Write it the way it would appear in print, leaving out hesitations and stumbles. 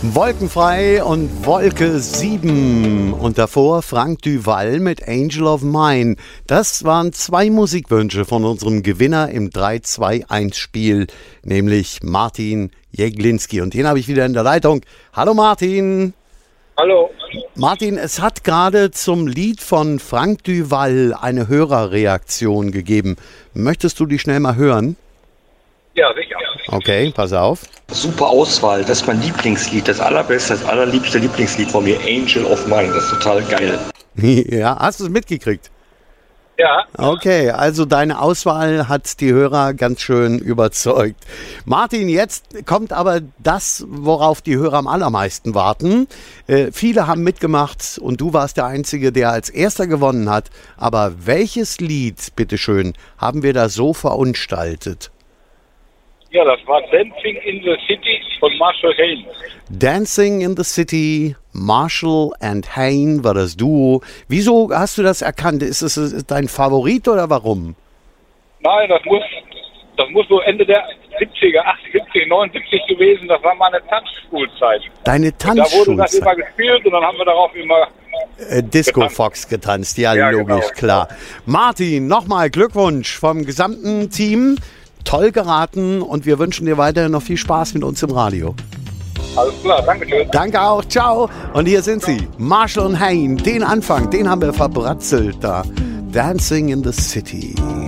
Wolkenfrei und Wolke 7 und davor Frank Duval mit Angel of Mine. Das waren 2 Musikwünsche von unserem Gewinner im 3-2-1-Spiel, nämlich Martin Jeglinski. Und den habe ich wieder in der Leitung. Hallo Martin. Hallo. Martin, es hat gerade zum Lied von Frank Duval eine Hörerreaktion gegeben. Möchtest du die schnell mal hören? Ja, sicher. Okay, pass auf. Super Auswahl, das ist mein Lieblingslied, das allerbeste, das allerliebste Lieblingslied von mir, Angel of Mine, das ist total geil. Ja, hast du es mitgekriegt? Ja. Okay, also deine Auswahl hat die Hörer ganz schön überzeugt. Martin, jetzt kommt aber das, worauf die Hörer am allermeisten warten. Viele haben mitgemacht und du warst der Einzige, der als erster gewonnen hat. Aber welches Lied, bitteschön, haben wir da so verunstaltet? Ja, das war Dancing in the City von Marshall Haynes. Dancing in the City, Marshall and Hayne war das Duo. Wieso hast du das erkannt? Ist es dein Favorit oder warum? Nein, das muss so Ende der 70er, 78, 79 gewesen. Das war meine Tanzschulzeit. Deine Tanzschulzeit. Da wurde das immer gespielt und dann haben wir darauf immer Disco Fox getanzt. Ja, logisch, genau. Klar. Martin, nochmal Glückwunsch vom gesamten Team. Toll geraten und wir wünschen dir weiterhin noch viel Spaß mit uns im Radio. Alles klar, danke schön. Danke auch, ciao. Und hier sind sie, Marshall und Hayne. Den Anfang, den haben wir verbratzelt da. Dancing in the City.